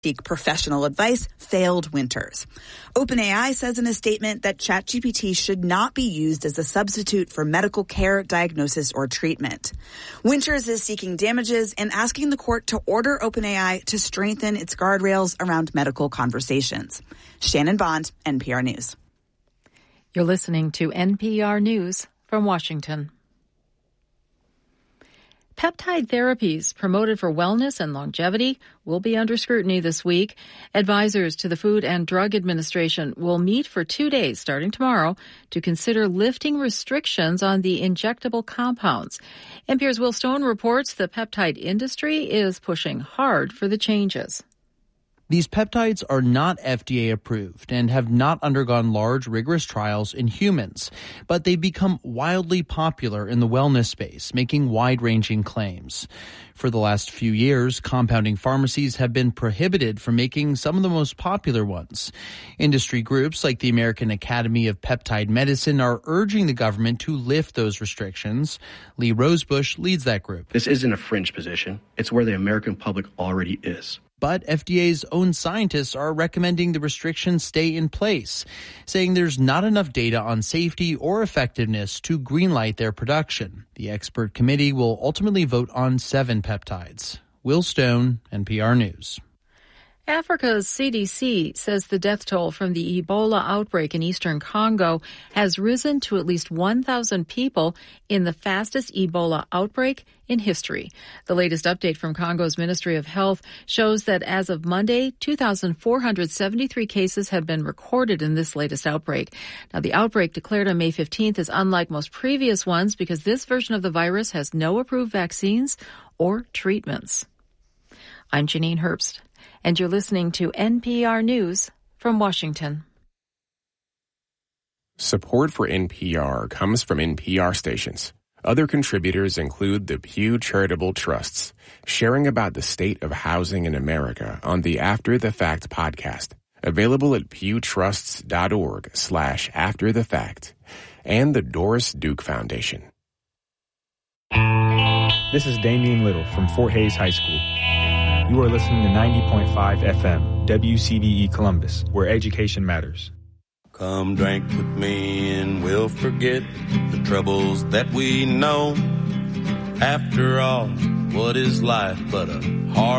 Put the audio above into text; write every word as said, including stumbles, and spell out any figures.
seek professional advice failed Winters. OpenAI says in a statement that ChatGPT should not be used as a substitute for medical care, diagnosis, or treatment. Winters is seeking damages and asking the court to order OpenAI to strengthen its guardrails around medical conversations. Shannon Bond, N P R News. You're listening to N P R News from Washington. Peptide therapies promoted for wellness and longevity will be under scrutiny this week. Advisors to the Food and Drug Administration will meet for two days starting tomorrow to consider lifting restrictions on the injectable compounds. N P R's Will Stone reports the peptide industry is pushing hard for the changes. These peptides are not F D A approved and have not undergone large, rigorous trials in humans, but they've become wildly popular in the wellness space, making wide-ranging claims. For the last few years, compounding pharmacies have been prohibited from making some of the most popular ones. Industry groups like the American Academy of Peptide Medicine are urging the government to lift those restrictions. Lee Rosebush leads that group. This isn't a fringe position. It's where the American public already is. But F D A's own scientists are recommending the restrictions stay in place, saying there's not enough data on safety or effectiveness to greenlight their production. The expert committee will ultimately vote on seven peptides. Will Stone, N P R News. Africa's C D C says the death toll from the Ebola outbreak in eastern Congo has risen to at least one thousand people in the fastest Ebola outbreak in history. The latest update from Congo's Ministry of Health shows that as of Monday, two thousand four hundred seventy-three cases have been recorded in this latest outbreak. Now, the outbreak declared on May fifteenth is unlike most previous ones because this version of the virus has no approved vaccines or treatments. I'm Janine Herbst, and you're listening to N P R News from Washington. Support for N P R comes from N P R stations. Other contributors include the Pew Charitable Trusts, sharing about the state of housing in America on the After the Fact podcast, available at pewtrusts.org slash after the fact, and the Doris Duke Foundation. This is Damian Little from Fort Hays High School. You are listening to ninety point five F M, W C B E Columbus, where education matters. Come drink with me and we'll forget the troubles that we know. After all, what is life but a hard